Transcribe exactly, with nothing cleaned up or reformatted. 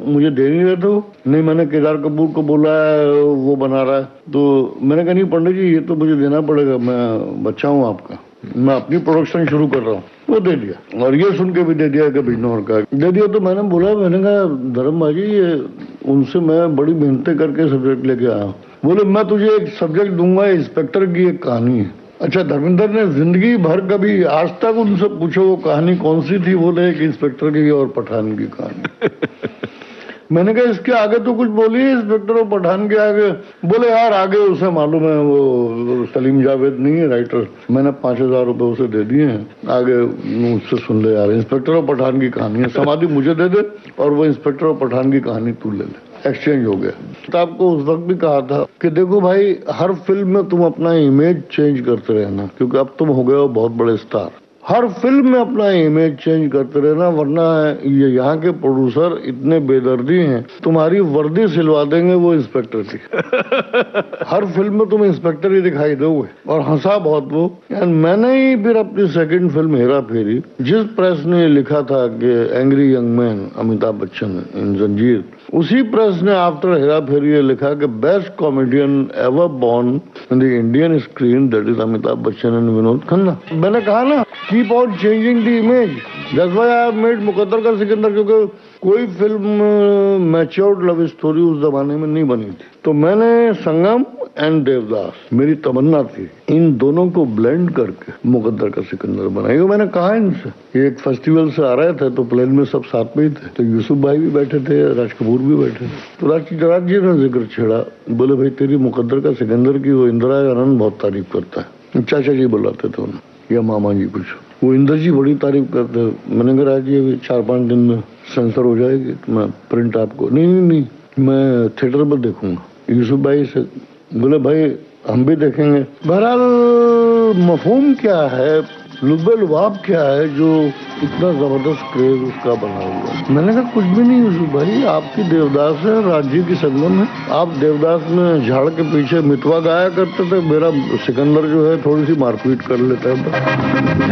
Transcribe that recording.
मुझे दे नहीं रहे थे वो। नहीं, मैंने केदार कपूर को बोला है, वो बना रहा है। तो मैंने कहा नहीं पंडित जी, ये तो मुझे देना पड़ेगा, मैं बच्चा हूँ आपका, मैं अपनी प्रोडक्शन शुरू कर रहा हूँ। वो दे दिया, और ये सुन के भी दे दिया कि बिजनौर का दे दिया। तो मैंने बोला, मैंने कहा धर्म भाजी, ये उनसे मैं बड़ी मेहनत करके सब्जेक्ट लेके आया हूँ। बोले मैं तुझे एक सब्जेक्ट दूंगा, इंस्पेक्टर की एक कहानी है। अच्छा, धर्मेंद्र ने जिंदगी भर कभी आज तक उनसे पूछो वो कहानी कौन सी थी, बोले एक इंस्पेक्टर की और पठान की कहानी। मैंने कहा इसके आगे तो कुछ बोलिए, इंस्पेक्टर और पठान के आगे। बोले यार आगे उसे मालूम है, वो सलीम जावेद नहीं है राइटर, मैंने पांच हजार रुपए उसे दे दिए हैं, आगे मुझसे सुन ले यार। इंस्पेक्टर और पठान की कहानी है, समाधि मुझे दे दे और वो इंस्पेक्टर और पठान की कहानी तू ले ले। एक्सचेंज हो गया। तो आपको उस वक्त भी कहा था कि देखो भाई, हर फिल्म में तुम अपना इमेज चेंज करते रहना, क्योंकि अब तुम हो गए हो बहुत बड़े स्टार। हर फिल्म में अपना इमेज चेंज करते रहना, वरना ये यहाँ के प्रोड्यूसर इतने बेदर्दी हैं, तुम्हारी वर्दी सिलवा देंगे वो इंस्पेक्टर की। हर फिल्म में तुम इंस्पेक्टर ही दिखाई दोगे। और हंसा बहुत वो। मैंने ही फिर अपनी सेकंड फिल्म हेरा फेरी, जिस प्रेस ने लिखा था कि angry young man Amitabh Bachchan इन जंजीर, उसी प्रेस ने आफ्टर हेरा फेरी ये लिखा कि best comedian ever born in the Indian screen, that is Amitabh Bachchan and Vinod Khanna. मैंने कहा ना, keep on changing the image, that's why I have made मुकद्दर का सिकंदर, क्योंकि कोई फिल्म मैच्योर्ड लव स्टोरी उस जमाने में नहीं बनी थी। तो मैंने संगम एंड देवदास, मेरी तमन्ना थी इन दोनों को ब्लेंड करके मुकद्दर का सिकंदर बनाई। मैंने कहा इनसे, एक फेस्टिवल से आ रहे थे तो प्लेन में सब साथ में ही थे, तो यूसुफ भाई भी बैठे थे, राज कपूर भी बैठे थे। तो राज राज जी ने जिक्र छेड़ा, बोले भाई तेरी मुकद्दर का सिकंदर की वो इंदिरा आनंद बहुत तारीफ करता है। चाचा जी बुलाते थे उन्हें, या मामा जी कुछ, वो इंद्र जी बड़ी तारीफ करते। मैंने कहा राज जी अभी चार पांच दिन में सेंसर हो जाएगी तो मैं प्रिंट आपको, नहीं नहीं नहीं मैं थिएटर में देखूंगा। यूसुफ भाई से बोले भाई हम भी देखेंगे। बहरहाल मफहूम क्या है, लुब्बे लुबाब क्या है जो इतना जबरदस्त क्रेज उसका बना हुआ। मैंने कहा कुछ भी नहीं यूसुफ भाई, आपकी देवदास है, राज्य की संगम है। आप देवदास में झाड़ के पीछे मितवा गाया करते थे, मेरा सिकंदर जो है थोड़ी सी मारपीट कर लेता है।